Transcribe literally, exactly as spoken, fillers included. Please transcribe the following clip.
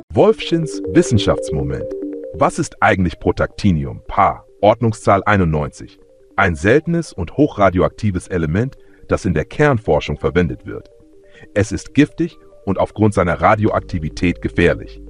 Wolfchens Wissenschaftsmoment. Was ist eigentlich Protactinium, Paar, Ordnungszahl einundneunzig? Ein seltenes und hochradioaktives Element, das in der Kernforschung verwendet wird. Es ist giftig und aufgrund seiner Radioaktivität gefährlich.